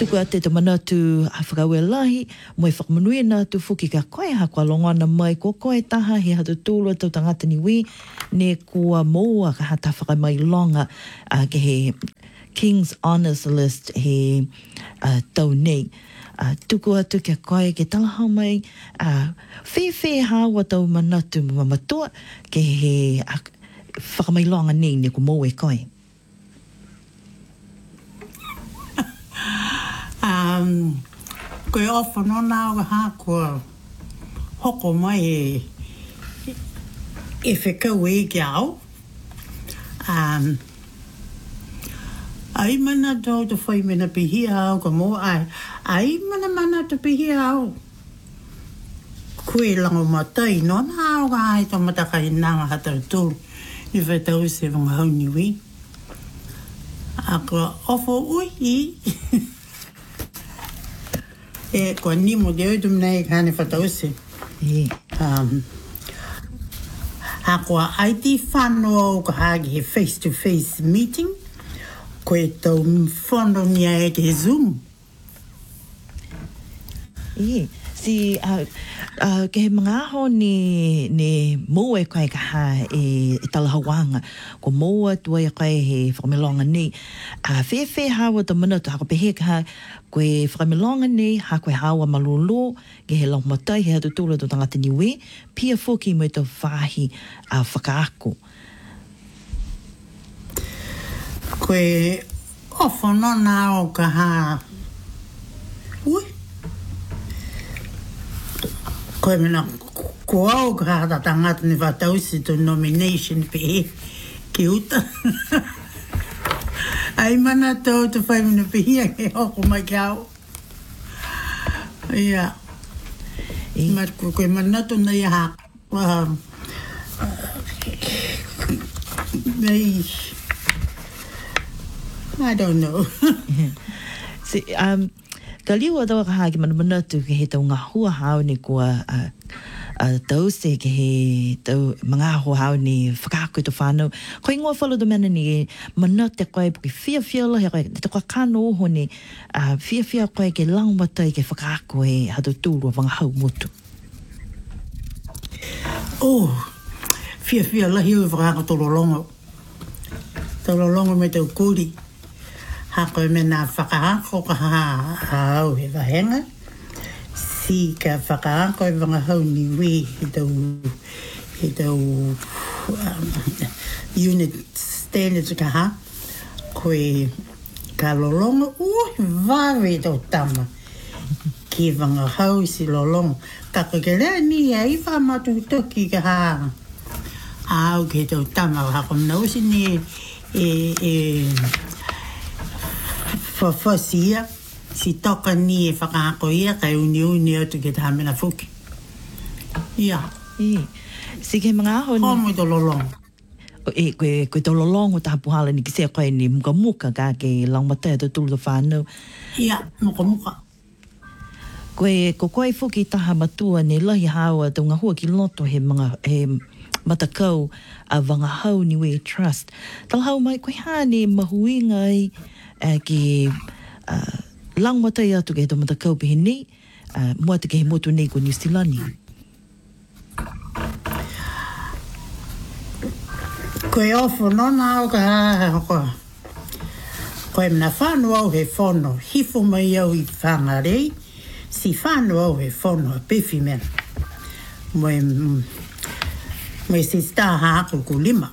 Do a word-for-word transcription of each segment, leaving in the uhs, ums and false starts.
tuku ate te manatu a whakaue lahi, mo e whakamanui nā tu whuki ka koe ha kua longana mai ko koe taha he hatu tūlua tau tangata niwi, ne kua moua ka hata whakamai longa uh, ke he King's Honours List he uh, tau nei. Uh, tuku atu kia koe ke talahau mai, uh, whi whi hawa tau manatu mamatua ke he uh, whakamai longa nei ne kua moua e koe. Um, koe ofa no nāo ha kua hoko mai e e whekau e ki au. Um, ai mana tau te whai mena pihi au ka mo ai. Ai mana mana te pihi au. Koe lango matai no nāo ka ai to mataka i nanga hatau tūru. I whetau se wanga hauniwi. A kua ofa ui i. E kua nimo de oitum nei kane whatause. E. Um, ha kua aiti whanau ka hagi he face-to-face meeting. Koe tau whanau nia e ke Zoom. E. Si, uh, uh, ke he mga aho ni, ni moua e koe ka ha e, e talahawanga. Ko moua tua e koe he whakamilonga ni. Uh, whe whe hawa ta manatu hako pehe ka ha koe whakamilonga ni, ha koe hawa malolo, ke he lau matai, he hatu tūla tō tangata niwe, pia whoki mo i tau whahi uh, whakaako. Koe ofo no nāo ka ha. Ui. Koe mena ko au ka hata tangata ni whatausi to nomination pe ki uta. Ai mana tau te whai mina pihia ke hoko mai ki au. Ia. E. Mat ko koe manatu na ia ha. Um, Nei. I don't know. Si, um, ka liua tawa ka haa ki mana manatu ke he tau ngā hua hao ni kua uh, uh, tau se ke he tau mga hua hao ni whakaako i to whanau. Koe ngua whalo do mena ni manatu te koe puki fia fia lahi koe, te koe kano oho ni uh, fia fia koe ke langwatai ke whakaako he hatu tūrua wanga hau motu. Oh, fia fia lahi ui whakaako tololongo. Tololongo me tau kuri. Hako e mena whakaako ka hau he wahenga. Si ka whakaako e wanga hau ni we he tau, he tau um, unit standards ka ha. Koe ka lolonga, ui, wawe tau tama. Ki wanga hau si lolonga. Kako ke lea ni a i whamatu toki ka ha. Au ke tau tama, hako mnausi ni e... e whawhasia, si toka ni e whakaako ia, kai uni uni atu ke te hamena whuki. Ia. E. Si ke mga aho ni... Homo i to lolong. E, koe, koe tau lolongo ta puhala ni ki sea koe ni muka muka ka ke langmatai atu tulu to whanau. Ia, muka muka. Koe, ko koe whuki taha matua ne lahi hawa tau ngā hua ki loto he mga... he matakau a wanga hau ni we trust. Talhau mai koe hane mahuinga ai uh, ki uh, langmatai atu ke he to matakau pehe nei, uh, mua te ke he motu nei ko New Zealand. Koe ofo nona au ka haha hoko. Koe mna whanu au he whono, hifo mai au i whangarei, si whanu au he whono a pefi mena. Moe... Mai se sta haako ko lima.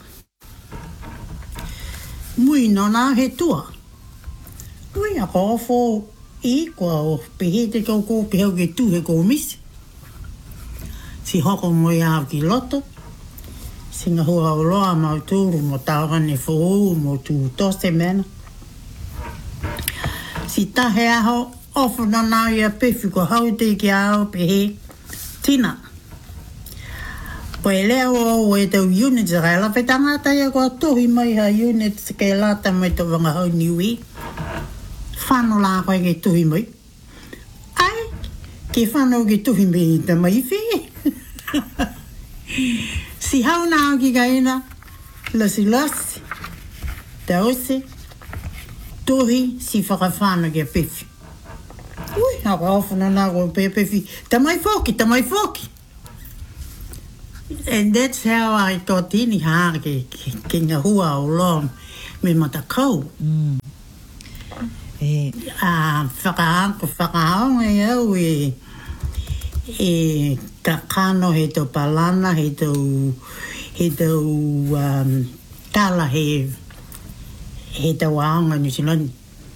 Mui nona he tua. Mui a kofo i kua o pehe te kau ko ke hau ke tu he ko misi. Si hoko moi au ki loto. Singa hua o loa mau tūru mo taurane whou mo tū tose mena. Si tahe aho ofo nana i a pefi ko hau te ki au pehe tina. Koe lea o e tau units a kai lawe tangata ia kua tohi mai ha units kei lata mai tau wanga hau niwi. Whano la koe kei tohi mai. Ai, ke whano ke tohi mai ta mai whi. Si hau nā ki ka ina, lasi lasi, te ose, tohi si whakawhana ki a pewhi. haka ofuna nā ko pepe fi. Tamai foki, tamai foki. And that's how I got in hā ke, ke, ke ngā hua o long me matakau. Mm. E, Ah, whakaako, whakaonga e au e, e ka kano he tau palana, he tau, he tau um, tala he, he tau aonga New Zealand.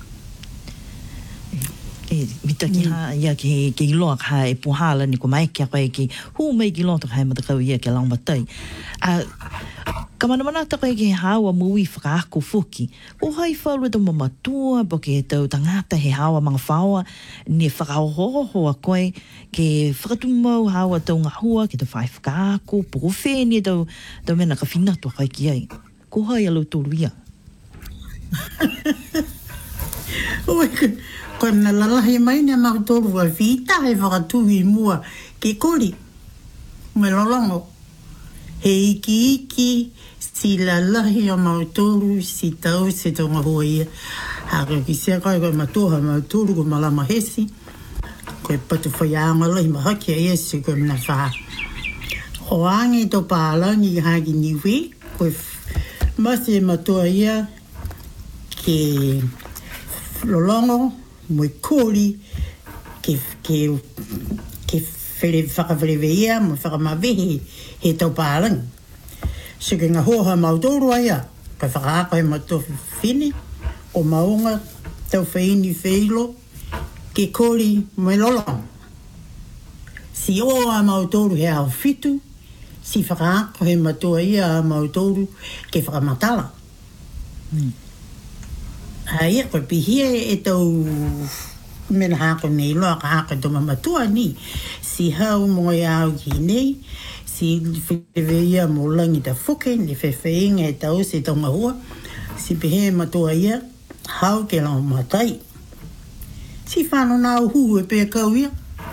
e mitaki mm. ha ia ke ke loa ha e puhala ni ko mai ke koe ki hu mai ki loa ha mata kau ia ke lang matai a kamana mana ta koe ke hawa mui whakaako fuki o hai whalu ta mamatua po ke tau tangata he hawa mga whaua ni whakaohoho a koe ke whakatumau hawa tau ngahua ke ta whai whakaako po whe ni tau tau mena ka whinatu koe ki ai ko hai alo tolu ia Oi, ko na lalahi mai ne mautoro a vita he whakatuhi mua ke kori. Me lolongo. He iki iki si lalahi o mautoro si tau se tonga hoa ia. Haka ki sea kai koe matoha mautoro ko malama hesi. Koe patu whaianga lahi mahaki a iesu koe mna wha. O ange to pālangi haki niwe. Koe masi e matoa ia ke lolongo. Moi kori ke ke ke fere whakawhereweia mo whakamawehe he tau pārang. So ke ngā hoha mautoro aia, ka whakaako he mato whine, o maunga tau whaini whailo, ke kori moi lolong. Si oa mautoro he au fitu, si whakaako he matua ia a mautoro ke whakamatala. Mm. Ai, koe pihia e tau mena hako nei loa ka hako toma matua ni. Si hau mo e au ki nei, si whiweia mo langi ta whuke, ni whewheinga e tau se tonga hua, si pihe matua ia, hau ke lau matai. Si whano nā uhu e pēr kau ia.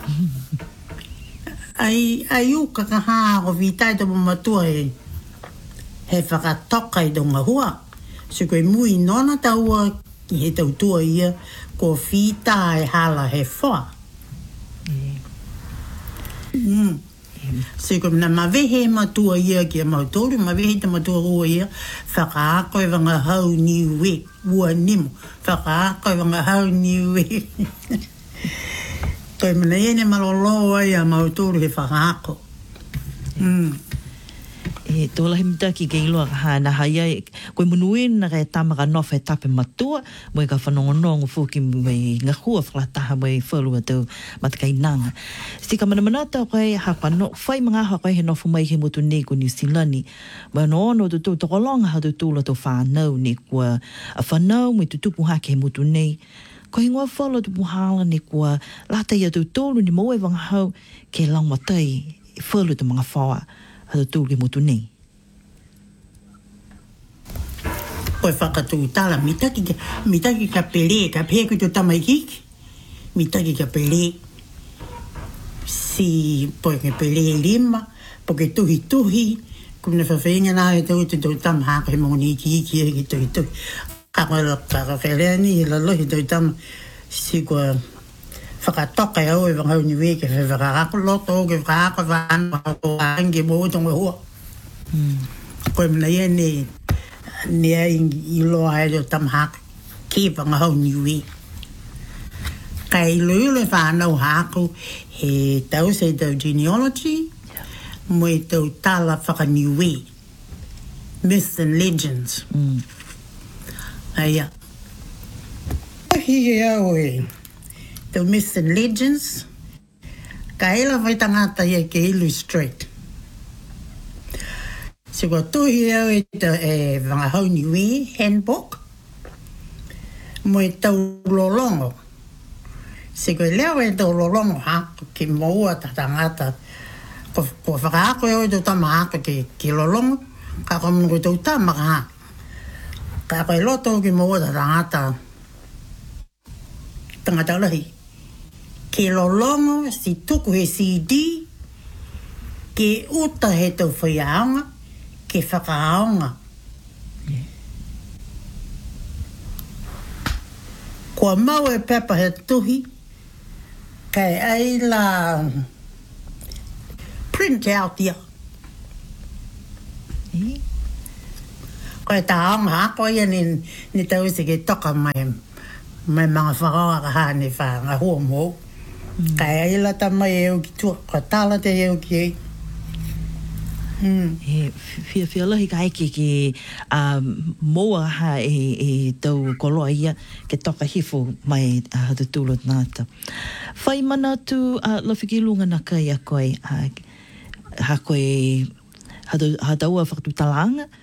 Ai, ai u kakaha ko vitai toma matua e he whakatoka i tonga hua. So koe mui nona taua ki he tautua ia, ko whita e hala he wha. Mm. Mm. So koe mna mawehe matua ia ki a mautoru, mawehe te matua rua ia, whakaako e wanga hau niwe, ua nimo, whakaako e wanga hau niwe. Koe mna ene malolo ai a mautoru he whakaako. Mm. E tōlahi mitaki ke iloa ka hana hai koe munui na kai tamaka nofa e tape matua mo e ka whanongonongo fuki mo i ngā hua whalataha mo i whalua tau matakai nanga. Stika mana manata koe hapa no, whai mga hapa koe he nofu mai he motu nei ko New Zealand mo no ono tu tu tokolonga ha tu tūla tau whanau ni kua a whanau mo i tu tupu hake he motu nei. Ko hi ngā whala tu puhala ni kua lata ia tu tōlu ni mo e wanga hau ke lang matai i whalu tu mga whaua ha tu tūli motu nei. Koe whakatūtala, mitaki ka, mitaki ka pere, ka pēku tu tamaikiki. Mitaki ka pere. Si poe ke pere lima, po ke tuhi tuhi, kumna whawhenga nā e tau tu tau tam haka he moni iki iki e ki tuhi tuhi. Kakoe kakawhelea ni, he lalohi tau tam, si kua whakatoka e au e wangau ni weke, he whakako loto, ke whakako whanu, whakako ange mo tonga hua. Koe mna ia ne, nea i loa e reo tamahaka ke wangahau niwe. Kai luile whanau haku he tau se tau genealogy, mo e tau tala whakaniwe. Myths and legends. Mm. Aia. Hi e au e tau myths and legends, ka ela vai tangata ia ke illustrate. Se kua tuhi au e ta e wangahau niwe handbook, mo e tau lolongo. Se kua leo e tau lolongo hako ke maua ta tangata, ko, ko whakaako e o e tau tamahaka ke, ke lolongo, ka kua munu tau tamaka ha. Ka koe loto ke maua ta tangata, tangata lahi. Ke lolongo si tuku he C D, ke uta he tau whaiaonga, ke whakaonga. Yeah. Kua mau e pepa he tuhi, Kai ai la print out ia. E? Koe taong ha, koe ia ni, ni tau se ke toka mai, mai mga whakawa ka hane wha ngā hua mō. Mm. Kai ai la ta mai eo ki tua, koe tāla te eo ki ei. Mm. E fia fia lahi ka eke ki uh, moa ha e, e tau koloa ia ke toka hifo mai a uh, hatutulu nāta. Whai mana tu uh, lawhiki lunga na kai a koe, uh, ha koe hataua whakatutalanga,